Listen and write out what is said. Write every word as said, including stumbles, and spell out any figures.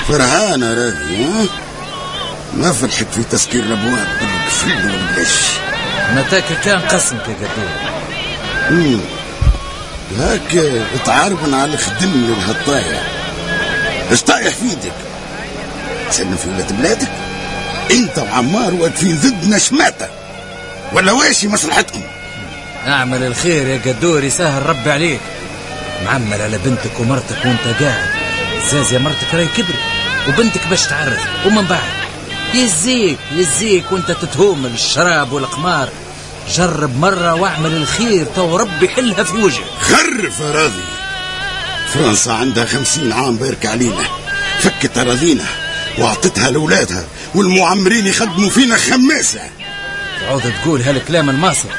فرهانة راضي ها؟ ما فرحت في تسكير الابواب بالفلوس والبلاش. متاك كان قسمك يا قدور. امم هاك تعارفنا على خدم للهطايا. اش طايح في يدك؟ تسلم في ولاد بلادك؟ انت وعمار واقفين ضدنا شماتة ولا واشي مصلحتكم؟ اعمل الخير يا قدور يسهل ربي عليك. معمل على بنتك ومرتك وانت قاعد. زاز يا مرتك راي كبري وبنتك باش تعرف ومن بعد يزيك يزيك وانت تتهوم الشراب والقمار. جرب مرة واعمل الخير تو ربي حلها في وجهك. خرف راضي. فرنسا عندها خمسين عام بارك علينا، فكت أراضينا واعطتها لأولادها والمعمرين يخدموا فينا خماسة. تعود تقول هالكلام الماصر